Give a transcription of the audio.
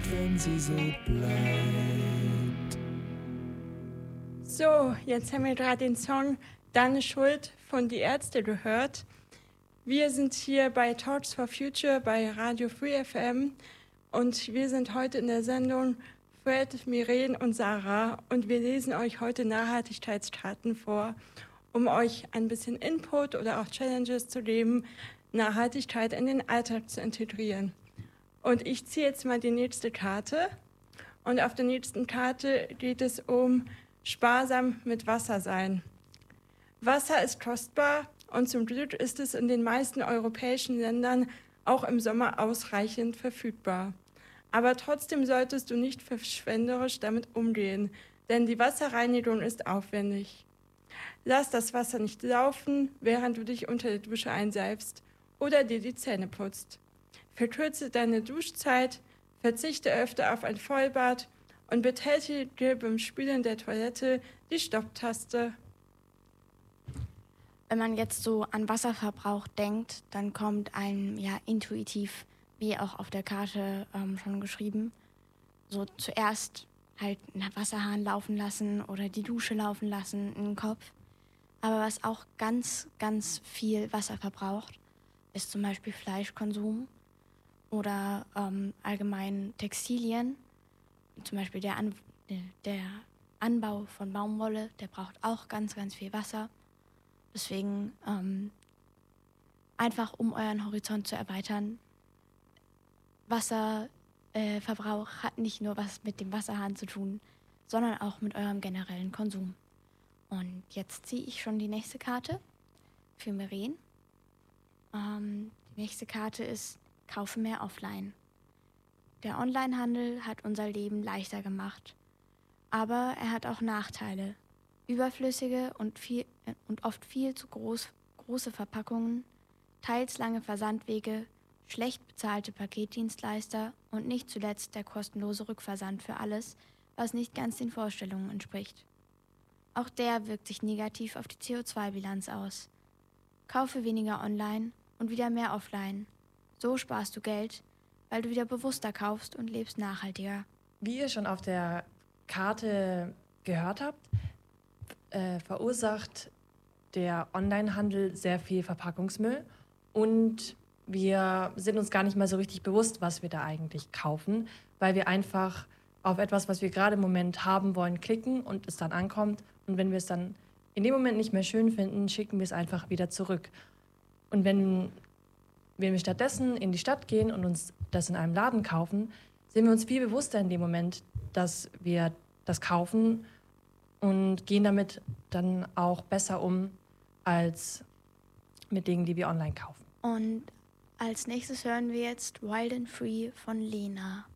wenn sie so bleibt. So, jetzt haben wir gerade den Song Deine Schuld von Die Ärzte gehört. Wir sind hier bei Talks for Future bei Radio Free FM und wir sind heute in der Sendung Fred, Miren und Sarah und wir lesen euch heute Nachhaltigkeitskarten vor, um euch ein bisschen Input oder auch Challenges zu geben, Nachhaltigkeit in den Alltag zu integrieren. Und ich ziehe jetzt mal die nächste Karte und auf der nächsten Karte geht es um sparsam mit Wasser sein. Wasser ist kostbar und zum Glück ist es in den meisten europäischen Ländern auch im Sommer ausreichend verfügbar. Aber trotzdem solltest du nicht verschwenderisch damit umgehen, denn die Wasserreinigung ist aufwendig. Lass das Wasser nicht laufen, während du dich unter der Dusche einseifst oder dir die Zähne putzt. Verkürze deine Duschzeit, verzichte öfter auf ein Vollbad und betätige beim Spülen der Toilette die Stopptaste. Wenn man jetzt so an Wasserverbrauch denkt, dann kommt einem ja intuitiv, wie auch auf der Karte schon geschrieben, so zuerst halt einen Wasserhahn laufen lassen oder die Dusche laufen lassen in den Kopf. Aber was auch ganz, ganz viel Wasser verbraucht, ist zum Beispiel Fleischkonsum oder allgemein Textilien. Zum Beispiel der Anbau von Baumwolle, der braucht auch ganz, ganz viel Wasser. Deswegen einfach, um euren Horizont zu erweitern, Wasserverbrauch hat nicht nur was mit dem Wasserhahn zu tun, sondern auch mit eurem generellen Konsum. Und jetzt ziehe ich schon die nächste Karte für Miren. Die nächste Karte ist Kaufe mehr offline. Der Onlinehandel hat unser Leben leichter gemacht, aber er hat auch Nachteile. Überflüssige und oft viel zu große Verpackungen, teils lange Versandwege, schlecht bezahlte Paketdienstleister und nicht zuletzt der kostenlose Rückversand für alles, was nicht ganz den Vorstellungen entspricht. Auch der wirkt sich negativ auf die CO2-Bilanz aus. Kaufe weniger online und wieder mehr offline. So sparst du Geld, weil du wieder bewusster kaufst und lebst nachhaltiger. Wie ihr schon auf der Karte gehört habt, verursacht der Onlinehandel sehr viel Verpackungsmüll und wir sind uns gar nicht mal so richtig bewusst, was wir da eigentlich kaufen, weil wir einfach auf etwas, was wir gerade im Moment haben wollen, klicken und es dann ankommt und wenn wir es dann in dem Moment nicht mehr schön finden, schicken wir es einfach wieder zurück. Und wenn wir stattdessen in die Stadt gehen und uns das in einem Laden kaufen, sind wir uns viel bewusster in dem Moment, dass wir das kaufen und gehen damit dann auch besser um als mit Dingen, die wir online kaufen. Und als nächstes hören wir jetzt Wild and Free von Lena.